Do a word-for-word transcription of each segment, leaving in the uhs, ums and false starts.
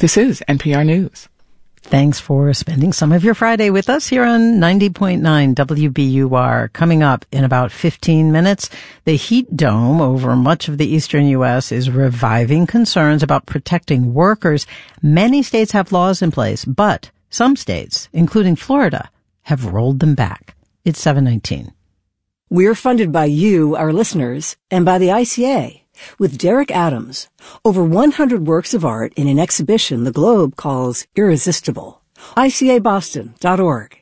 This is N P R News. Thanks for spending some of your Friday with us here on ninety point nine W B U R. Coming up in about fifteen minutes, the heat dome over much of the eastern U S is reviving concerns about protecting workers. Many states have laws in place, but some states, including Florida, have rolled them back. It's seven nineteen. We're funded by you, our listeners, and by the I C A, with Derek Adams. Over one hundred works of art in an exhibition the Globe calls irresistible. I C A Boston dot org.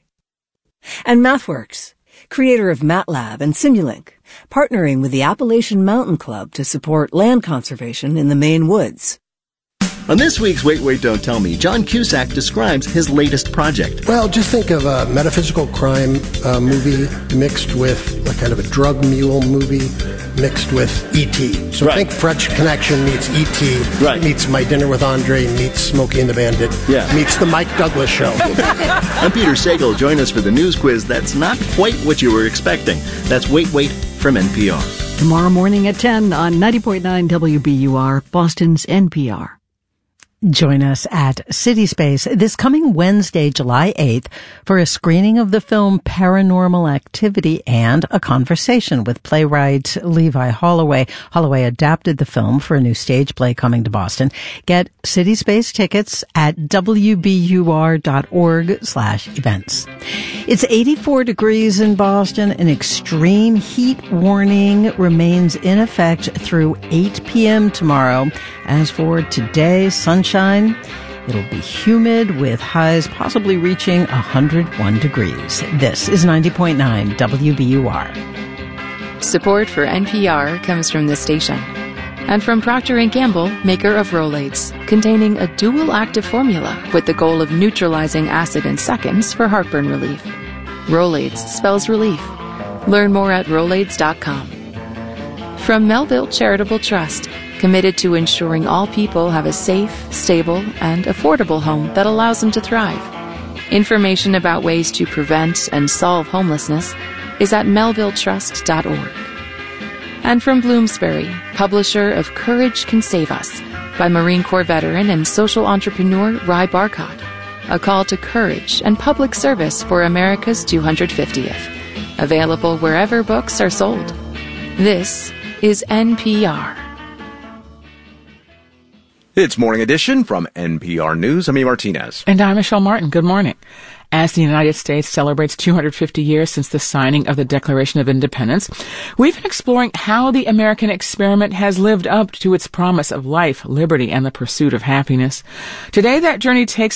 And MathWorks, creator of MATLAB and Simulink, partnering with the Appalachian Mountain Club to support land conservation in the Maine woods. On this week's Wait, Wait, Don't Tell Me, John Cusack describes his latest project. Well, just think of a metaphysical crime uh, movie mixed with a kind of a drug mule movie mixed with E T So right. think French Connection meets E T Right. meets My Dinner with Andre, meets Smokey and the Bandit, Yeah. meets The Mike Douglas Show. I'm Peter Sagal. Join us for the news quiz that's not quite what you were expecting. That's Wait, Wait from N P R. Tomorrow morning at ten on ninety point nine W B U R, Boston's N P R. Join us at CitySpace this coming Wednesday, July eighth, for a screening of the film Paranormal Activity and a conversation with playwright Levi Holloway. Holloway adapted the film for a new stage play coming to Boston. Get CitySpace tickets at W B U R dot org slash events. It's eighty-four degrees in Boston. An extreme heat warning remains in effect through eight p.m. tomorrow. As for today, sunshine, it'll be humid with highs possibly reaching one hundred one degrees. This is ninety point nine W B U R. Support for N P R comes from this station and from Procter and Gamble, maker of Rolaids, containing a dual active formula with the goal of neutralizing acid in seconds for heartburn relief. Rolaids spells relief. Learn more at Rolaids dot com. From Melville Charitable Trust, committed to ensuring all people have a safe, stable, and affordable home that allows them to thrive. Information about ways to prevent and solve homelessness is at melville trust dot org. And from Bloomsbury, publisher of Courage Can Save Us, by Marine Corps veteran and social entrepreneur Ry Barcott. A call to courage and public service for America's two hundred fiftieth. Available wherever books are sold. This is N P R. It's Morning Edition from N P R News. I'm E. Martinez. And I'm Michelle Martin. Good morning. As the United States celebrates two hundred fifty years since the signing of the Declaration of Independence, we've been exploring how the American experiment has lived up to its promise of life, liberty, and the pursuit of happiness. Today, that journey takes